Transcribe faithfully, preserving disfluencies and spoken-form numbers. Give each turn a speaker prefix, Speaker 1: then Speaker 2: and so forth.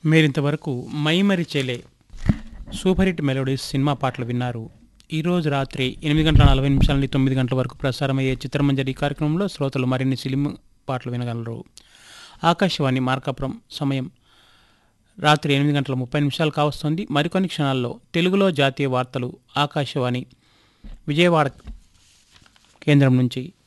Speaker 1: మీరింతవరకు మైమరి చెలే super hit melodies cinema పాటలు విన్నారు. ఈరోజు రాత్రి ఎనిమిది గంటల నలభై నిమిషాల నుండి తొమ్మిది గంటల వరకు ప్రసారమయ్యే చిత్రమంజరి కార్యక్రమంలో శ్రోతలు మరిన్ని సినిమా పాటలు వినగలరు. ఆకాశవాణి మార్కాపురం సమయం రాత్రి ఎనిమిది గంటల ముప్పై నిమిషాలు కావస్తోంది. మరికొన్ని క్షణాల్లో తెలుగులో జాతీయ వార్తలు ఆకాశవాణి విజయవాడ కేంద్రం నుంచి